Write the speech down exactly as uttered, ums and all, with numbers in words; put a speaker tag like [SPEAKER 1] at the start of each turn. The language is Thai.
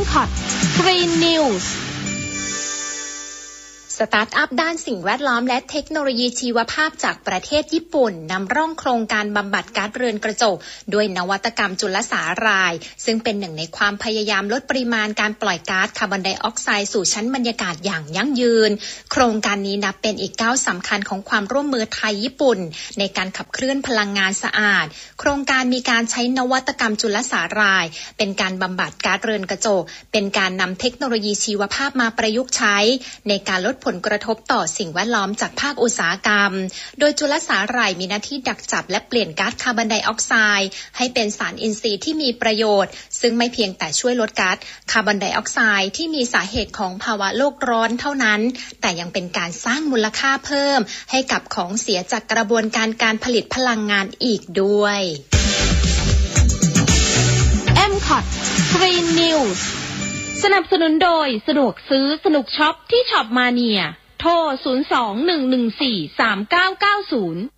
[SPEAKER 1] คอท Green News
[SPEAKER 2] สตาร์ทอัพด้านสิ่งแวดล้อมและเทคโนโลยีชีวภาพจากประเทศญี่ปุ่นนำร่องโครงการบำบัดก๊าซเรือนกระจกด้วยนวัตกรรมจุลสาหร่ายซึ่งเป็นหนึ่งในความพยายามลดปริมาณการปล่อยก๊าซคาร์บอนไดออกไซด์สู่ชั้นบรรยากาศอย่างยั่งยืนโครงการนี้นับเป็นอีกก้าวสำคัญของความร่วมมือไทยญี่ปุ่นในการขับเคลื่อนพลังงานสะอาดโครงการมีการใช้นวัตกรรมจุลสาหร่ายเป็นการบำบัดก๊าซเรือนกระจกเป็นการนำเทคโนโลยีชีวภาพมาประยุกต์ใช้ในการลดผลกระทบต่อสิ่งแวดล้อมจากภาคอุตสาหกรรมโดยจุลสาหร่ายมีหน้าที่ดักจับและเปลี่ยนก๊าซคาร์บอนไดออกไซด์ให้เป็นสารอินทรีย์ที่มีประโยชน์ซึ่งไม่เพียงแต่ช่วยลดก๊าซคาร์บอนไดออกไซด์ที่มีสาเหตุของภาวะโลกร้อนเท่านั้นแต่ยังเป็นการสร้างมูลค่าเพิ่มให้กับของเสียจากกระบวนการการผลิตพลังงานอีกด้วย
[SPEAKER 1] เอ็ม คอท Green News สนับสนุนโดยสะดวกซื้อสนุกช็อปที่ช็อปมาเนียโทร ศูนย์ สอง หนึ่ง หนึ่ง สี่ สาม เก้า เก้า ศูนย์